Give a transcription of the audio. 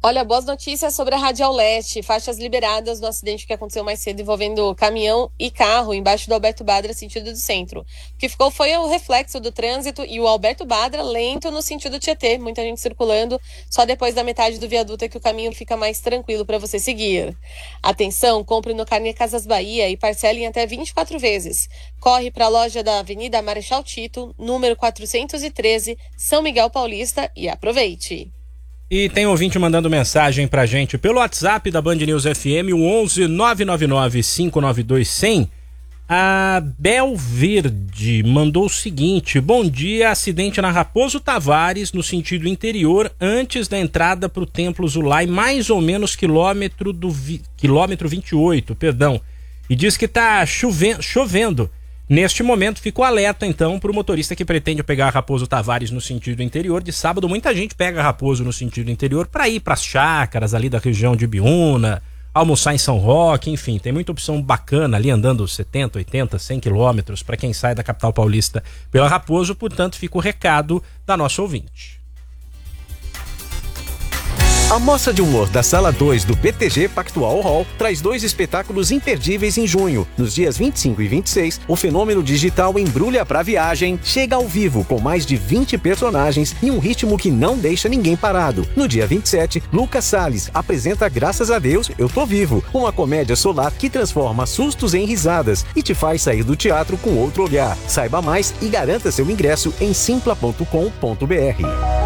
Olha, boas notícias sobre a Radial Leste. Faixas liberadas no acidente que aconteceu mais cedo envolvendo caminhão e carro embaixo do Alberto Badra, sentido do centro. O que ficou foi o reflexo do trânsito e o Alberto Badra lento no sentido Tietê. Muita gente circulando. Só depois da metade do viaduto é que o caminho fica mais tranquilo para você seguir. Atenção, compre no Carnê Casas Bahia e parcele em até 24 vezes. Corre para a loja da Avenida Marechal Tito, número 413, São Miguel Paulista, e aproveite. E tem ouvinte mandando mensagem pra gente pelo WhatsApp da Band News FM, o 11 999 592 100. A Bel Verde mandou o seguinte: bom dia, acidente na Raposo Tavares, no sentido interior, antes da entrada pro Templo Zulai, mais ou menos quilômetro 28, perdão. E diz que tá chovendo. Neste momento, fica o alerta, então, para o motorista que pretende pegar a Raposo Tavares no sentido interior. De sábado, muita gente pega a Raposo no sentido interior para ir para as chácaras ali da região de Ibiúna, almoçar em São Roque, enfim, tem muita opção bacana ali, andando 70, 80, 100 quilômetros para quem sai da capital paulista pela Raposo. Portanto, fica o recado da nossa ouvinte. A Mostra de Humor da Sala 2 do BTG Pactual Hall traz 2 espetáculos imperdíveis em junho. Nos dias 25 e 26, o fenômeno digital Embrulha pra Viagem chega ao vivo com mais de 20 personagens e um ritmo que não deixa ninguém parado. No dia 27, Lucas Salles apresenta Graças a Deus, Eu Tô Vivo, uma comédia solar que transforma sustos em risadas e te faz sair do teatro com outro olhar. Saiba mais e garanta seu ingresso em simpla.com.br.